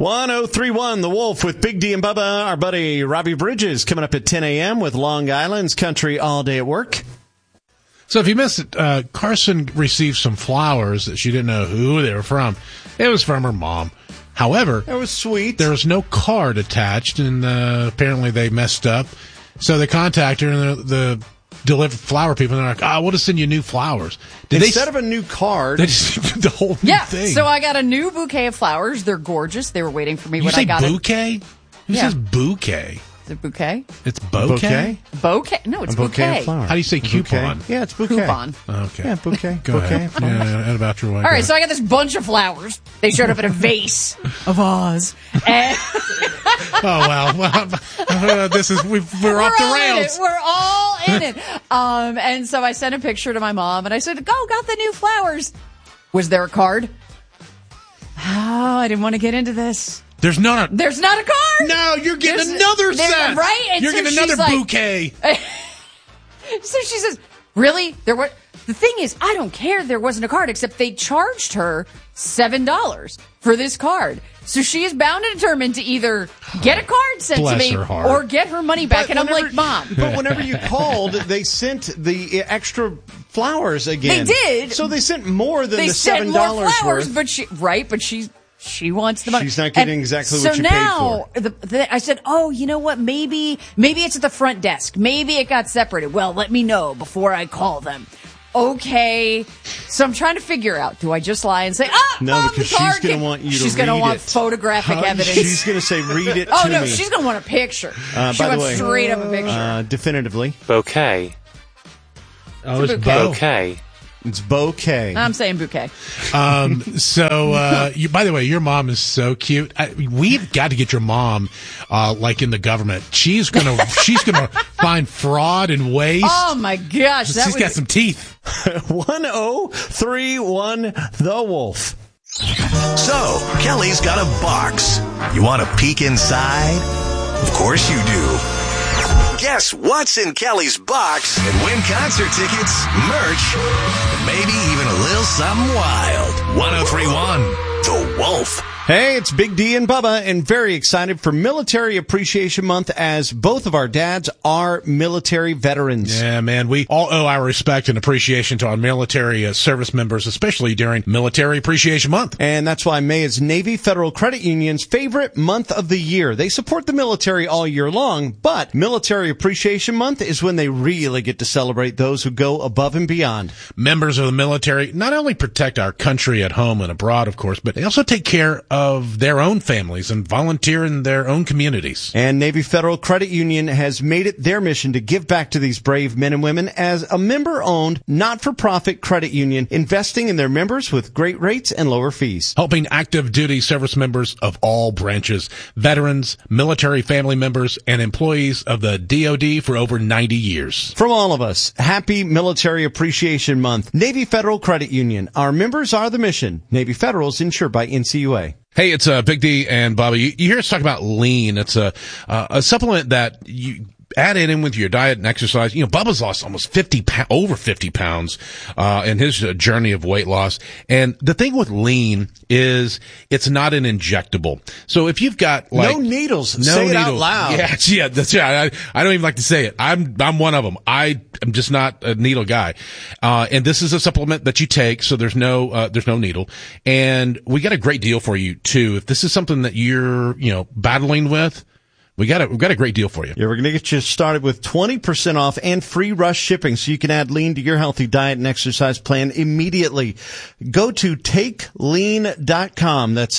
1031 The Wolf with Big D and Bubba. Our buddy Robbie Bridges coming up at 10 a.m. with Long Island's Country All Day at Work. So if you missed it, Carson received some flowers that she didn't know who they were from. It was from her mom. However, that was sweet. There was no card attached, and apparently they messed up. So they contacted her, and the delivered flower people, and they're like, we'll just send you new flowers. Instead of a new card, they just did the whole thing. So I got a new bouquet of flowers. They're gorgeous. They were waiting for me when I got it. Bouquet? Who says bouquet? Is it bouquet? It's bouquet? Bouquet? No, it's bouquet. Of flowers. How do you say coupon? Yeah, it's bouquet. Coupon. Okay. Yeah, bouquet. Go ahead. And about your wife. All right, so I got this bunch of flowers. They showed up in a vase of Oz. And oh, wow. We're off the rails. We're all in it. And so I sent a picture to my mom, and I said, got the new flowers. Was there a card? Oh, I didn't want to get into this. There's not a card. No, you're getting another set. Right? And you're so getting another bouquet. So she says, really? The thing is, I don't care there wasn't a card, except they charged her $7 for this card. So she is bound and determined to either get a card sent to me or get her money back. And I'm like, Mom. But whenever you called, they sent the extra flowers again. They did. So they sent more than the $7 sent more flowers, worth. But she wants the money. She's not getting exactly what you paid for. So now, I said, you know what? Maybe it's at the front desk. Maybe it got separated. Well, let me know before I call them. Okay. So I'm trying to figure out, do I just lie and say, no, Mom, because the card she's going to want you to read it. She's going to want photographic evidence. She's going to say, read it to me. Oh, no, she's going to want a picture. She wants straight up a picture. Definitively. Bouquet. Oh, it's bouquet. It's bouquet. I'm saying bouquet. So, by the way, your mom is so cute. We've got to get your mom, like in the government. She's gonna find fraud and waste. Oh my gosh, she's got some teeth. 1031 The Wolf. So, Kelly's got a box. You want to peek inside? Of course you do. Guess what's in Kelly's box and win concert tickets, merch, and maybe even a little something wild. 1031 The Wolf. Hey, it's Big D and Bubba, and very excited for Military Appreciation Month as both of our dads are military veterans. Yeah, man, we all owe our respect and appreciation to our military service members, especially during Military Appreciation Month. And that's why May is Navy Federal Credit Union's favorite month of the year. They support the military all year long, but Military Appreciation Month is when they really get to celebrate those who go above and beyond. Members of the military not only protect our country at home and abroad, of course, but they also take care of their own families and volunteer in their own communities. And Navy Federal Credit Union has made it their mission to give back to these brave men and women as a member-owned, not-for-profit credit union, investing in their members with great rates and lower fees. Helping active duty service members of all branches, veterans, military family members, and employees of the DoD for over 90 years. From all of us, happy Military Appreciation Month. Navy Federal Credit Union. Our members are the mission. Navy Federal is insured by NCUA. Hey, it's Big D and Bobby. You hear us talk about lean. It's a supplement that you add it in with your diet and exercise. You know, Bubba's lost almost over 50 pounds, in his journey of weight loss. And the thing with lean is it's not an injectable. So if you've got no needles, say it out loud. Yeah, that's right. I don't even like to say it. I'm one of them. I'm just not a needle guy. And this is a supplement that you take. So there's no needle. And we got a great deal for you too. If this is something that you're, battling with, we've got a great deal for you. Yeah, we're going to get you started with 20% off and free rush shipping so you can add lean to your healthy diet and exercise plan immediately. Go to takelean.com. That's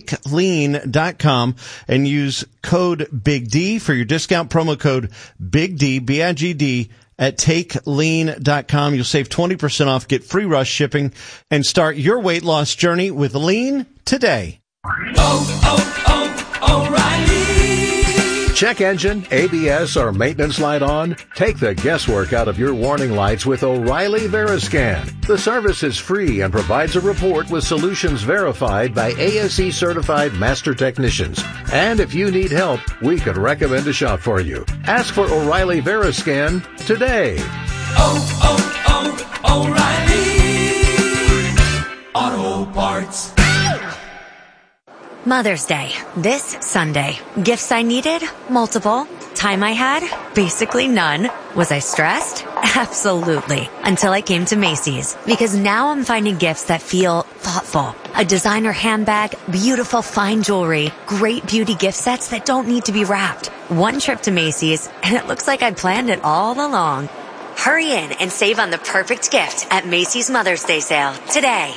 takelean.com and use code Big D for your discount promo code Big D, BIGD. At takelean.com. You'll save 20% off, get free rush shipping, and start your weight loss journey with Lean today. O'Reilly. Check engine, ABS, or maintenance light on? Take the guesswork out of your warning lights with O'Reilly Veriscan. The service is free and provides a report with solutions verified by ASE certified master technicians. And if you need help, we could recommend a shop for you. Ask for O'Reilly Veriscan today. O'Reilly Auto Parts. Mother's Day, this Sunday. Gifts I needed? Multiple. Time I had? Basically none. Was I stressed? Absolutely. Until I came to Macy's. Because now I'm finding gifts that feel thoughtful. A designer handbag, beautiful fine jewelry, great beauty gift sets that don't need to be wrapped. One trip to Macy's, and it looks like I planned it all along. Hurry in and save on the perfect gift at Macy's Mother's Day sale today.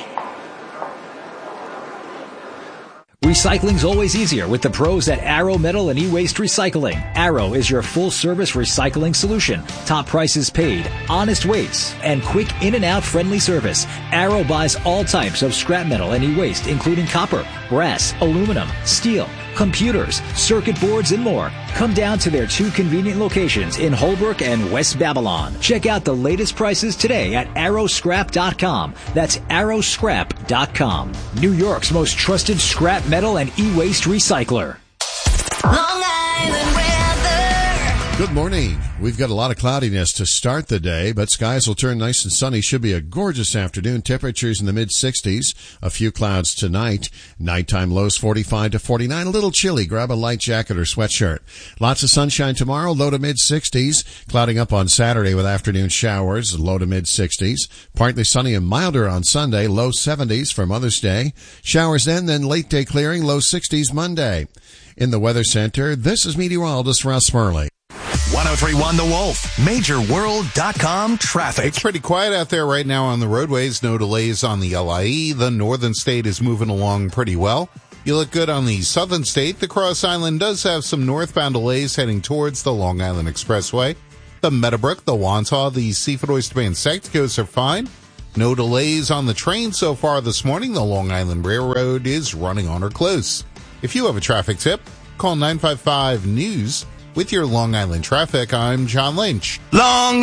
Recycling's always easier with the pros at Arrow Metal and E-Waste Recycling. Arrow is your full-service recycling solution. Top prices paid, honest weights, and quick in-and-out friendly service. Arrow buys all types of scrap metal and e-waste, including copper, brass, aluminum, steel, computers, circuit boards, and more. Come down to their 2 convenient locations in Holbrook and West Babylon. Check out the latest prices today at arrowscrap.com. That's arrowscrap.com. New York's most trusted scrap metal and e-waste recycler. Long Island weather. Good morning. We've got a lot of cloudiness to start the day, but skies will turn nice and sunny. Should be a gorgeous afternoon. Temperatures in the mid-60s. A few clouds tonight. Nighttime lows 45 to 49. A little chilly. Grab a light jacket or sweatshirt. Lots of sunshine tomorrow. Low to mid-60s. Clouding up on Saturday with afternoon showers. Low to mid-60s. Partly sunny and milder on Sunday. Low 70s for Mother's Day. Showers then late day clearing. Low 60s Monday. In the Weather Center, this is meteorologist Russ Murley. 1031 The Wolf, MajorWorld.com traffic. It's pretty quiet out there right now on the roadways. No delays on the LIE. The northern state is moving along pretty well. You look good on the southern state. The Cross Island does have some northbound delays heading towards the Long Island Expressway. The Meadowbrook, the Wantagh, the Seafood Oyster Bay and Secticos are fine. No delays on the train so far this morning. The Long Island Railroad is running on or close. If you have a traffic tip, call 955-NEWS. With your Long Island traffic, I'm John Lynch. Long